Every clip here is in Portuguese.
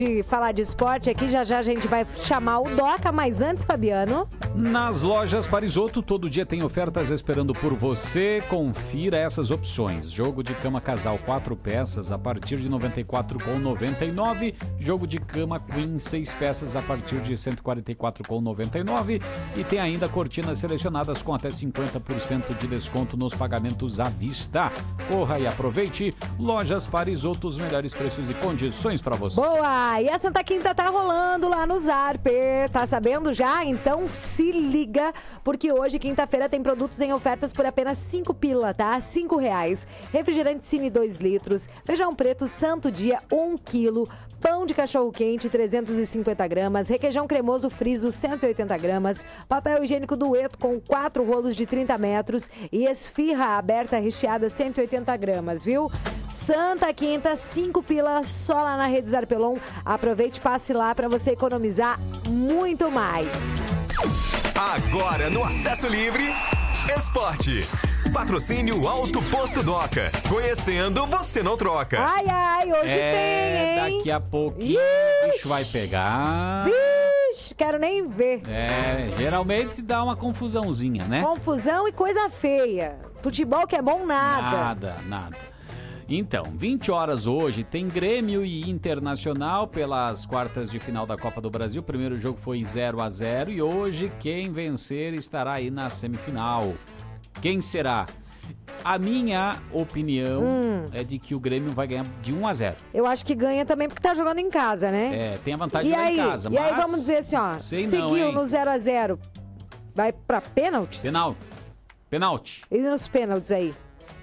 Falar de esporte aqui, já a gente vai chamar o Doca, mas antes, Fabiano... Nas lojas Parisotto, todo dia tem ofertas esperando por você. Confira essas opções. Jogo de cama casal 4 peças a partir de R$ 94,99. Jogo de cama queen 6 peças a partir de R$ 144,99. E tem ainda cortinas selecionadas com até 50% de desconto nos pagamentos à vista. Corra e aproveite. Lojas Parisotto, os melhores preços e condições para você. Boa! E a Santa Quinta tá rolando lá no Zarper. Tá sabendo já? Então se liga, porque hoje, quinta-feira, tem produtos em ofertas por apenas 5 pila, tá? R$5. Refrigerante Cine 2 litros, feijão preto Santo Dia 1 quilo, pão de cachorro-quente 350 gramas, requeijão cremoso friso 180 gramas, papel higiênico Dueto com 4 rolos de 30 metros e esfirra aberta recheada 180 gramas, viu? Santa Quinta, 5 pila, só lá na Rede Zarpelon. Aproveite e passe lá para você economizar muito mais. Agora no Acesso Livre, Esporte. Patrocínio Alto Posto Doca. Conhecendo, você não troca. Ai, hoje tem, hein? Daqui a pouquinho o bicho vai pegar. Vixe, quero nem ver. Geralmente dá uma confusãozinha, né? Confusão e coisa feia. Futebol que é bom, nada. Nada. Então, 20 horas hoje, tem Grêmio e Internacional pelas quartas de final da Copa do Brasil. O primeiro jogo foi 0-0 e hoje quem vencer estará aí na semifinal. Quem será? A minha opinião é de que o Grêmio vai ganhar de 1-0. Eu acho que ganha também porque tá jogando em casa, né? Tem a vantagem de jogar em casa. E aí vamos dizer assim, ó, seguiu no 0-0, vai pra pênaltis? Penalti. E nos pênaltis aí?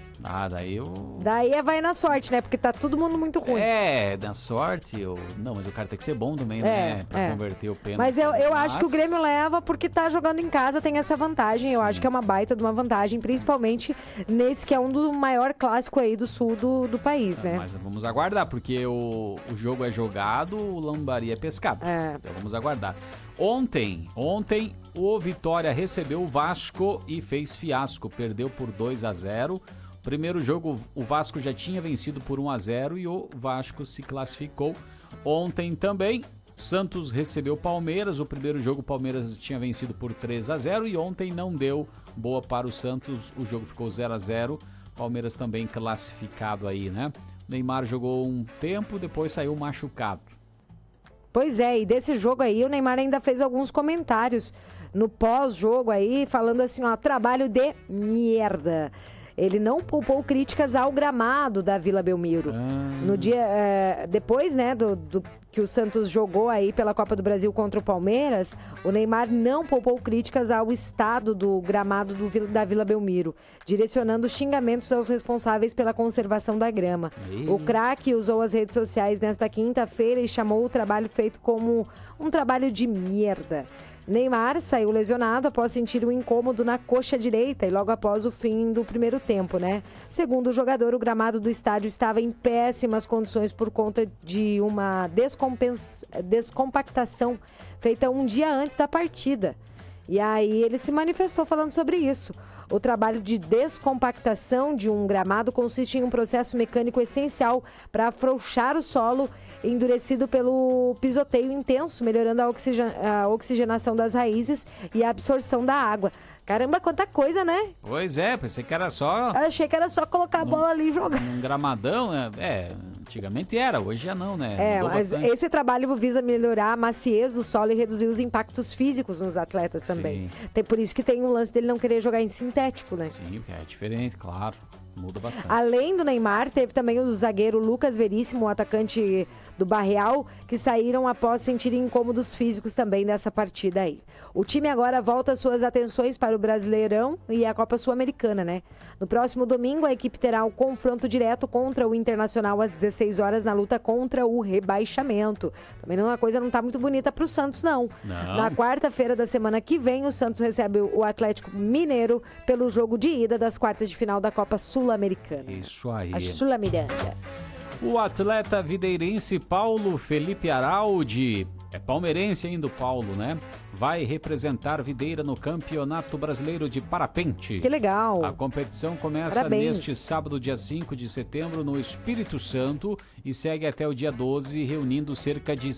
Daí vai na sorte, né? Porque tá todo mundo muito ruim. Na sorte, não, mas o cara tem que ser bom também, né? Pra converter o pênalti. Mas eu acho que o Grêmio leva porque tá jogando em casa, tem essa vantagem. Sim. Eu acho que é uma baita de uma vantagem, principalmente nesse que é um do maior clássico aí do sul do país, né? Mas vamos aguardar, porque o jogo é jogado, o Lambari é pescado. Então vamos aguardar. Ontem, o Vitória recebeu o Vasco e fez fiasco, perdeu por 2-0. Primeiro jogo, o Vasco já tinha vencido por 1-0 e o Vasco se classificou. Ontem também, Santos recebeu o Palmeiras. O primeiro jogo, o Palmeiras tinha vencido por 3-0 e ontem não deu boa para o Santos. O jogo ficou 0-0. Palmeiras também classificado aí, né? Neymar jogou um tempo, depois saiu machucado. Pois é, e desse jogo aí, o Neymar ainda fez alguns comentários no pós-jogo aí, falando assim, ó, trabalho de merda. Ele não poupou críticas ao gramado da Vila Belmiro. No dia, depois, né, do que o Santos jogou aí pela Copa do Brasil contra o Palmeiras, o Neymar não poupou críticas ao estado do gramado da Vila Belmiro, direcionando xingamentos aos responsáveis pela conservação da grama. O craque usou as redes sociais nesta quinta-feira e chamou o trabalho feito como um trabalho de merda. Neymar saiu lesionado após sentir um incômodo na coxa direita e logo após o fim do primeiro tempo, né? Segundo o jogador, o gramado do estádio estava em péssimas condições por conta de uma descompactação feita um dia antes da partida. E aí ele se manifestou falando sobre isso. O trabalho de descompactação de um gramado consiste em um processo mecânico essencial para afrouxar o solo endurecido pelo pisoteio intenso, melhorando a oxigenação das raízes e a absorção da água. Caramba, quanta coisa, né? Pois é, pensei que era só... Eu achei que era só colocar a bola ali e jogar. Um gramadão, antigamente era, hoje já não, né? Mudou mas bastante. esse trabalho visa melhorar a maciez do solo e reduzir os impactos físicos nos atletas também. Por isso que tem um lance dele não querer jogar em sintético, né? Sim, é diferente, claro. Muda bastante. Além do Neymar, teve também o zagueiro Lucas Veríssimo, o atacante do Barreal, que saíram após sentirem incômodos físicos também nessa partida aí. O time agora volta suas atenções para o Brasileirão e a Copa Sul-Americana, né? No próximo domingo, a equipe terá um confronto direto contra o Internacional às 16 horas na luta contra o rebaixamento. Também a coisa não tá muito bonita pro Santos, não. Na quarta-feira da semana que vem, o Santos recebe o Atlético Mineiro pelo jogo de ida das quartas de final da Copa Sul-Americana. Isso aí. A Sula Miranda. O atleta videirense Paulo Felipe Araldi É palmeirense ainda o Paulo, né? Vai representar Videira no Campeonato Brasileiro de Parapente. Que legal. A competição começa Parabéns. neste sábado, dia 5 de setembro, no Espírito Santo e segue até o dia 12, reunindo cerca de